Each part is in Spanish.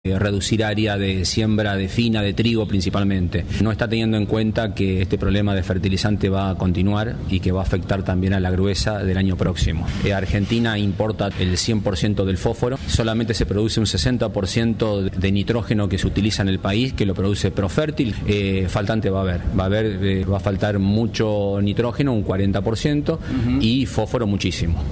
reducir área de siembra de fina, de trigo principalmente. No está teniendo en cuenta que este problema de fertilizante va a continuar y que va a afectar también a la gruesa del año próximo. Argentina importa el 100% del fósforo, solamente se produce un 60% de nitrógeno que se utiliza en el país, que lo produce Profértil. Faltante va a faltar mucho nitrógeno, un 40%, y fósforo muchísimo.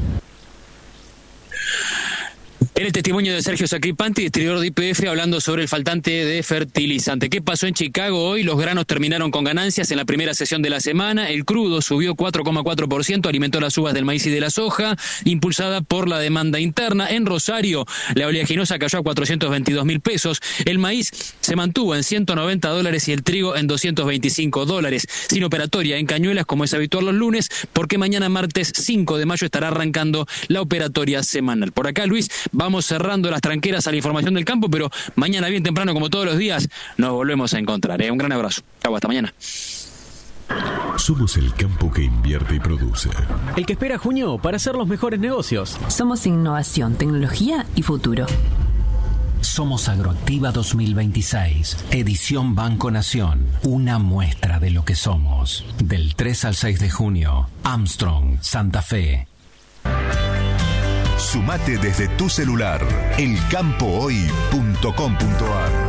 En el testimonio de Sergio Sacripanti, distribuidor de YPF, hablando sobre el faltante de fertilizante. ¿Qué pasó en Chicago hoy? Los granos terminaron con ganancias en la primera sesión de la semana. El crudo subió 4,4%, alimentó las uvas del maíz y de la soja, impulsada por la demanda interna. En Rosario, la oleaginosa cayó a 422.000 pesos. El maíz se mantuvo en $190 y el trigo en $225. Sin operatoria en Cañuelas, como es habitual los lunes, porque mañana martes 5 de mayo estará arrancando la operatoria semanal. Por acá, Luis, vamos cerrando las tranqueras a la información del campo, pero mañana bien temprano, como todos los días, nos volvemos a encontrar. Un gran abrazo. Chau, hasta mañana. Somos el campo que invierte y produce. El que espera junio para hacer los mejores negocios. Somos innovación, tecnología y futuro. Somos Agroactiva 2026, edición Banco Nación. Una muestra de lo que somos. Del 3 al 6 de junio, Armstrong, Santa Fe. Sumate desde tu celular, elcampohoy.com.ar.